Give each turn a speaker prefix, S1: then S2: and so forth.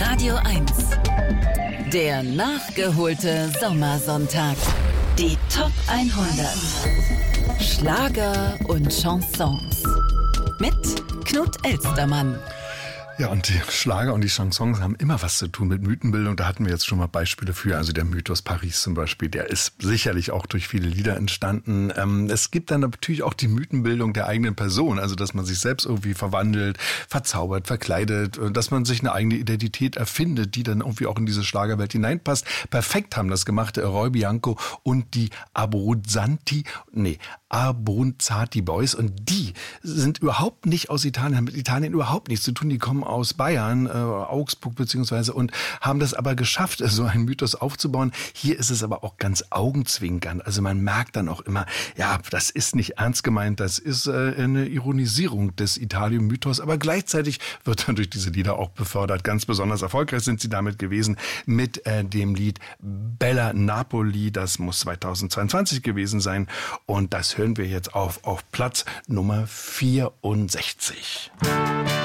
S1: Radio 1. Der nachgeholte Sommersonntag. Die Top 100. Schlager und Chansons. Mit Knut Elstermann.
S2: Ja, und die Schlager und die Chansons haben immer was zu tun mit Mythenbildung. Da hatten wir jetzt schon mal Beispiele für. Also der Mythos Paris zum Beispiel, der ist sicherlich auch durch viele Lieder entstanden. Es gibt dann natürlich auch die Mythenbildung der eigenen Person. Also dass man sich selbst irgendwie verwandelt, verzaubert, verkleidet, dass man sich eine eigene Identität erfindet, die dann irgendwie auch in diese Schlagerwelt hineinpasst. Perfekt haben das gemacht Roy Bianco und die Abruzzati Boys. Und die sind überhaupt nicht aus Italien, haben mit Italien überhaupt nichts zu tun. Die kommen aus Bayern, Augsburg beziehungsweise, und haben das aber geschafft, so einen Mythos aufzubauen. Hier ist es aber auch ganz augenzwinkernd. Also man merkt dann auch immer, ja, das ist nicht ernst gemeint, das ist eine Ironisierung des Italien-Mythos, aber gleichzeitig wird dann durch diese Lieder auch befördert. Ganz besonders erfolgreich sind sie damit gewesen mit dem Lied Bella Napoli. Das muss 2022 gewesen sein und das hören wir jetzt auf Platz Nummer 64.